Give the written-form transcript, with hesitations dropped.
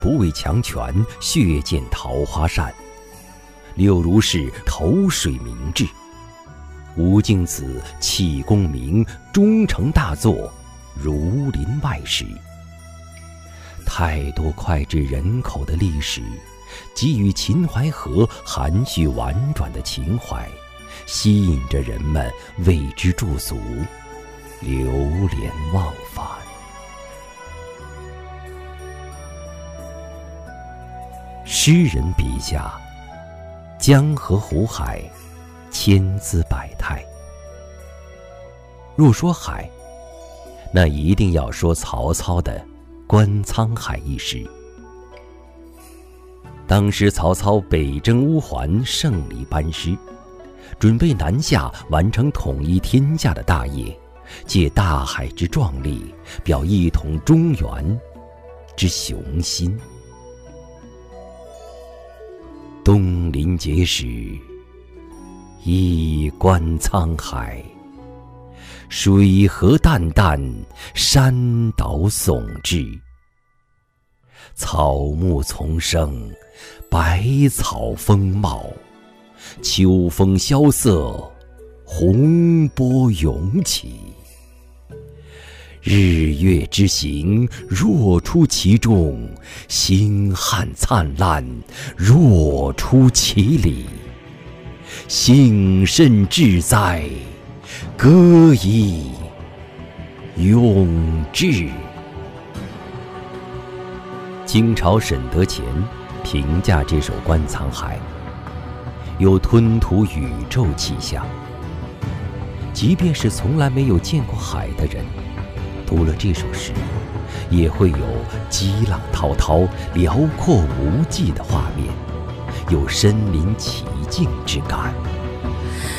不畏强权，血溅桃花扇。柳如是投水明志，吴敬梓弃功名，终成大作，儒林外史。太多脍炙人口的历史，给予秦淮河含蓄婉转的情怀，吸引着人们为之驻足，流连忘返。诗人笔下，江河湖海，千姿百态。若说海，那一定要说曹操的《观沧海》一诗。当时曹操北征乌桓，胜利班师，准备南下完成统一天下的大业，借大海之壮丽，表一统中原之雄心。东临碣石，一观沧海，水何澹澹，山岛竦峙。草木丛生，百草丰茂，秋风萧瑟，洪波涌起。日月之行，若出其中；星汉灿烂，若出其里。幸甚至哉，歌以咏志。清朝沈德潜评价这首《观沧海》，有吞吐宇宙气象。即便是从来没有见过海的人，读了这首诗，也会有激浪滔滔、辽阔无际的画面，有身临其境之感。